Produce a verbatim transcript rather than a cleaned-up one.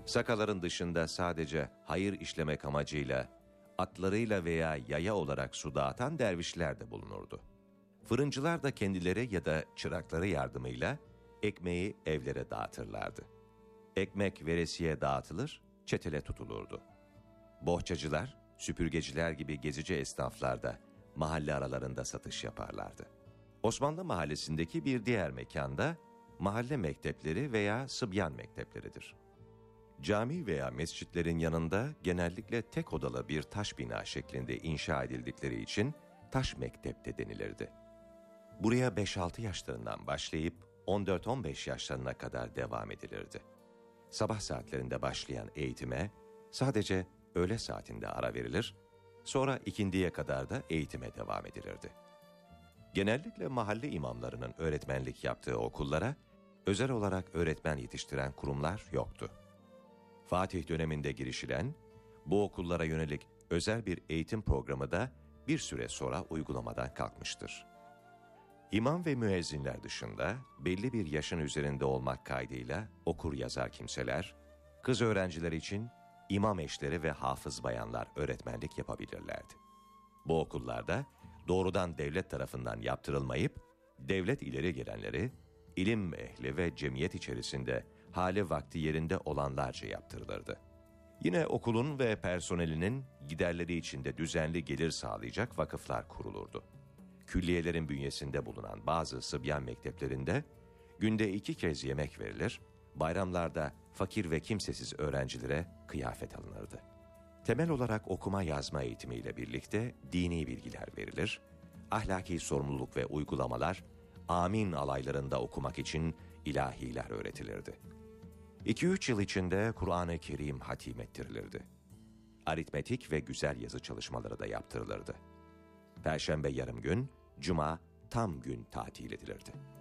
Sakaların dışında sadece hayır işlemek amacıyla, atlarıyla veya yaya olarak su dağıtan dervişler de bulunurdu. Fırıncılar da kendileri ya da çırakları yardımıyla ekmeği evlere dağıtırlardı. Ekmek veresiye dağıtılır, çetele tutulurdu. Bohçacılar, süpürgeciler gibi gezici esnaflar da mahalle aralarında satış yaparlardı. Osmanlı mahallesindeki bir diğer mekanda mahalle mektepleri veya sıbyan mektepleridir. Cami veya mescitlerin yanında genellikle tek odalı bir taş bina şeklinde inşa edildikleri için taş mektep de denilirdi. Buraya beş altı yaşlarından başlayıp on dört on beş yaşlarına kadar devam edilirdi. Sabah saatlerinde başlayan eğitime sadece öğle saatinde ara verilir, sonra ikindiye kadar da eğitime devam edilirdi. Genellikle mahalle imamlarının öğretmenlik yaptığı okullara özel olarak öğretmen yetiştiren kurumlar yoktu. Fatih döneminde girişilen bu okullara yönelik özel bir eğitim programı da bir süre sonra uygulamadan kalkmıştır. İmam ve müezzinler dışında belli bir yaşın üzerinde olmak kaydıyla okur yazar kimseler, kız öğrenciler için imam eşleri ve hafız bayanlar öğretmenlik yapabilirlerdi. Bu okullarda doğrudan devlet tarafından yaptırılmayıp, devlet ileri gelenleri, ilim ehli ve cemiyet içerisinde hali vakti yerinde olanlarca yaptırılırdı. Yine okulun ve personelinin giderleri içinde düzenli gelir sağlayacak vakıflar kurulurdu. Külliyelerin bünyesinde bulunan bazı sıbyan mekteplerinde günde iki kez yemek verilir, bayramlarda fakir ve kimsesiz öğrencilere kıyafet alınırdı. Temel olarak okuma yazma eğitimiyle birlikte dini bilgiler verilir, ahlaki sorumluluk ve uygulamalar, amin alaylarında okumak için ilahiler öğretilirdi. iki üç yıl içinde Kur'an-ı Kerim hatim ettirilirdi. Aritmetik ve güzel yazı çalışmaları da yaptırılırdı. Perşembe yarım gün, Cuma tam gün tatil edilirdi.